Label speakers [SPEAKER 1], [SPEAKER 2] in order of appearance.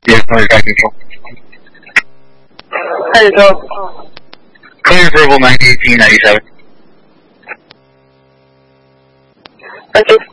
[SPEAKER 1] Yeah, noise back control.
[SPEAKER 2] Hey, go.
[SPEAKER 1] Clear verbal 91897.
[SPEAKER 2] Thank you.